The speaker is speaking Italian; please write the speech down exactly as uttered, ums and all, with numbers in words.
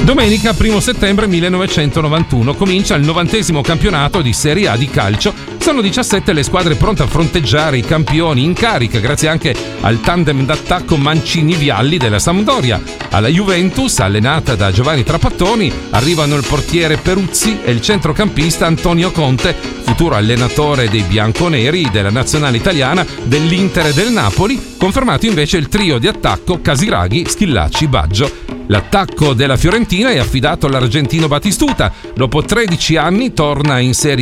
Domenica primo settembre millenovecentonovantuno comincia il novantesimo campionato di Serie A di calcio. Sono diciassette le squadre pronte a fronteggiare i campioni in carica, grazie anche al tandem d'attacco Mancini-Vialli della Sampdoria. Alla Juventus, allenata da Giovanni Trapattoni, arrivano il portiere Peruzzi e il centrocampista Antonio Conte, futuro allenatore dei bianconeri, della nazionale italiana, dell'Inter e del Napoli, confermato invece il trio di attacco Casiraghi, Schillaci, Baggio. L'attacco della Fiorentina è affidato all'argentino Batistuta. Dopo tredici anni torna in Serie